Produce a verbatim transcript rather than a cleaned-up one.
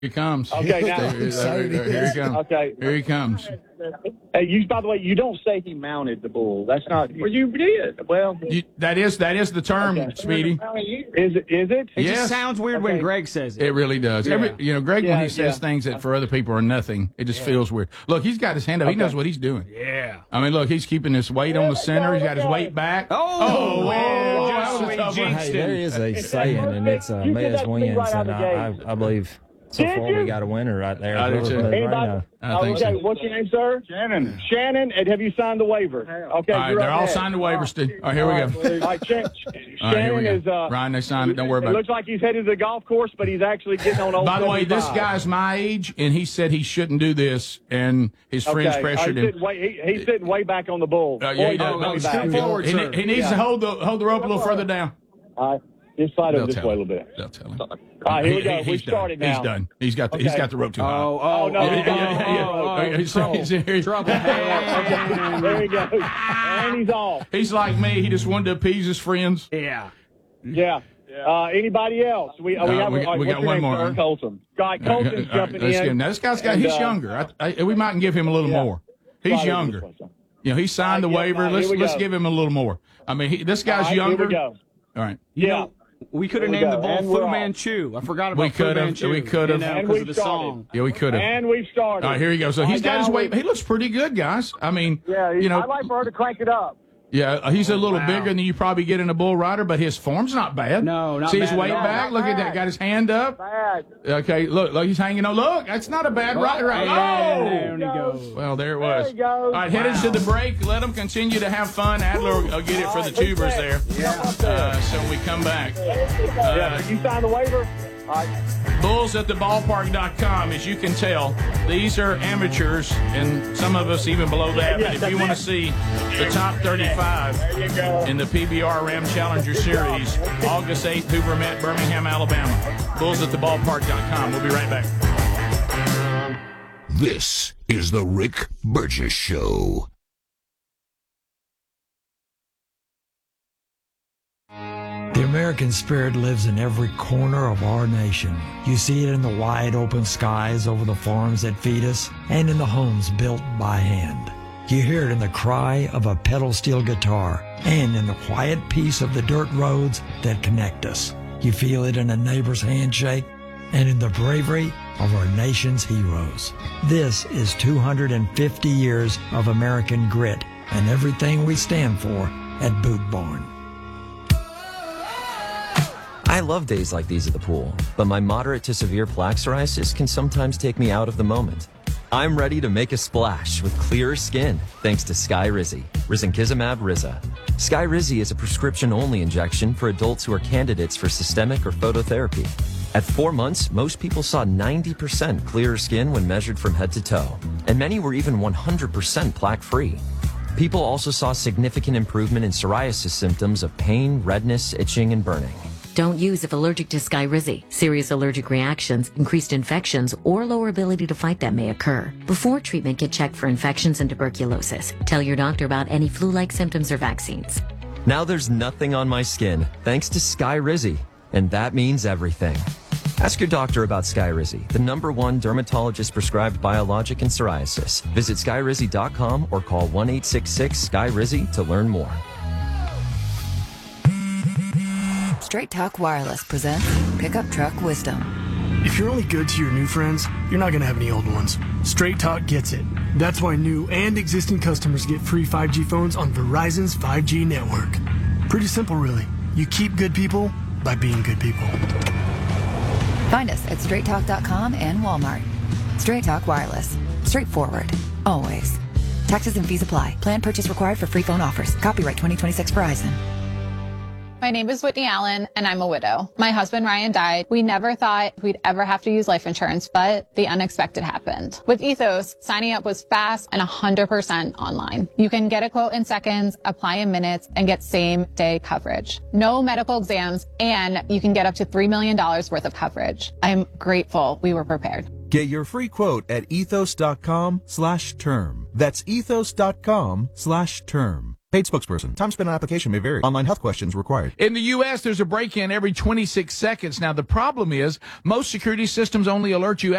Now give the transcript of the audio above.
Here he comes. Okay, now. There- there- there- here he comes. Okay. Here he comes. Hey, you. By the way, you don't say he mounted the bull. That's not. Well, you did. Well, You, that is that is the term, Okay. Speedy. is it? Is it? It Yes. just sounds weird when Okay. Greg says it. It really does. Yeah. Every, you know, Greg, when Yeah, he says yeah. things that for other people are nothing, it just feels weird. Look, he's got his hand up. He Okay. knows what he's doing. Yeah. I mean, look, he's keeping his weight on the center. He's got his weight back. Oh, well, just that was a we tough one. jinxed Hey, there him. is a saying, and it's uh, You may did as that to me wins, right out and the I, I, gate. I believe so Did far you? we got a winner right there. I do Whoever's too. moving right Anybody? now. I think okay, so. what's your name, sir? Shannon. Shannon, and have you signed the waiver? Okay, All right, you're they're up all next. signed the waiver, Steve. All right, here we go. All right, Shan- All right, here we Shannon go. is. Uh, Ryan, they signed it. Don't worry It about it. looks like he's headed to the golf course, but he's actually getting on old. By the way, this seventy-five. guy's my age, and he said he shouldn't do this, and his friends Okay, pressured uh, he's him. sitting way, he, he's sitting way back on the bull. Uh, yeah, he Boy, does. he's No, way he's back. too forward, He- he, he needs Yeah. to hold the hold the rope a little further down. All right, just slide They'll over this tell way a him. little bit. They'll tell him. All right, here we He- go. he- We he's started done. now. He's done. He's got the, he's Okay. got the rope too high. Oh, oh, Oh, no, Yeah, he's yeah, yeah, yeah, yeah. oh, Oh, he's- trouble. he's- he's- Trouble. There he goes, and he's off. He's like me. He just wanted to appease his friends. Yeah. Yeah. Uh, anybody else? We, uh, we Uh, have. we- all right, we what's got your one name, more, sir? huh? Colton. Guy Colton's All right, jumping let's in. get him. Now, this guy's got. And, He's uh, younger. I, I, we might give him a little Yeah. more. He's Slide over younger. this way, sir. You know, he signed the All right, yeah, waiver. all right, let's here we let's go. give him a little more. I mean, he, this All guy's right, younger. Here we go. All right. You Yeah. know, we could have Here we named the go. bull And Fu we're off. Manchu. I forgot about We Fu could've. Manchu. We could've. You know, And because we've of the started. song. Yeah, we could have. And we've started. All right, here you go. So All he's right, got his now weight. we- He looks pretty good, guys. I mean, Yeah, you know, I'd like for her to crank it up. yeah, uh, he's a little Wow. bigger than you probably get in a bull rider, but his form's not bad. No, not See his bad weight at all. back? Not Look at that. bad. Got his hand up. Bad. Okay, look, look, he's hanging on. Look, that's not a bad rider. Right? There Oh! he goes. Well, there it There was. he goes. All right, headed Wow. to the break. Let them continue to have fun. Adler will will get it for the All right, who's tubers there. next? Come up there. Uh, so we come back. Yeah, you signed the waiver? All right. Bulls at the ballpark dot com, as you can tell, these are amateurs, and some of us even below that. But if you want to see the top thirty-five There you go. in the P B R Ram Challenger Series, August eighth, Hoover Met, Birmingham, Alabama. Bulls at the ballpark dot com. We'll be right back. This is the Rick Burgess Show. The American spirit lives in every corner of our nation. You see it in the wide open skies over the farms that feed us and in the homes built by hand. You hear it in the cry of a pedal steel guitar and in the quiet peace of the dirt roads that connect us. You feel it in a neighbor's handshake and in the bravery of our nation's heroes. This is two hundred fifty years of American grit and everything we stand for at Boot Barn. I love days like these at the pool, but my moderate to severe plaque psoriasis can sometimes take me out of the moment. I'm ready to make a splash with clearer skin thanks to Skyrizi, Risankizumab Riza. Skyrizi is a prescription-only injection for adults who are candidates for systemic or phototherapy. At four months, most people saw ninety percent clearer skin when measured from head to toe, and many were even one hundred percent plaque-free. People also saw significant improvement in psoriasis symptoms of pain, redness, itching, and burning. Don't use if allergic to Skyrizi. Serious allergic reactions, increased infections, or lower ability to fight them may occur. Before treatment, get checked for infections and tuberculosis. Tell your doctor about any flu-like symptoms or vaccines. Now there's nothing on my skin thanks to Skyrizi, and that means everything. Ask your doctor about Skyrizi, the number one dermatologist-prescribed biologic in psoriasis. Visit skyrizi dot com or call one eight six six Sky Rizzy to learn more. Straight Talk Wireless presents Pickup Truck Wisdom. If you're only good to your new friends, you're not going to have any old ones. Straight Talk gets it. That's why new and existing customers get free five G phones on Verizon's five G network. Pretty simple, really. You keep good people by being good people. Find us at straight talk dot com and Walmart. Straight Talk Wireless. Straightforward. Always. Taxes and fees apply. Plan purchase required for free phone offers. Copyright twenty twenty-six Verizon. My name is Whitney Allen, and I'm a widow. My husband, Ryan, died. We never thought we'd ever have to use life insurance, but the unexpected happened. With Ethos, signing up was fast and one hundred percent online. You can get a quote in seconds, apply in minutes, and get same-day coverage. No medical exams, and you can get up to three million dollars worth of coverage. I'm grateful we were prepared. Get your free quote at ethos dot com slash term. That's ethos dot com slash term. Paid spokesperson. Time spent on application may vary. Online health questions required. In the U S, there's a break-in every twenty-six seconds. Now, the problem is most security systems only alert you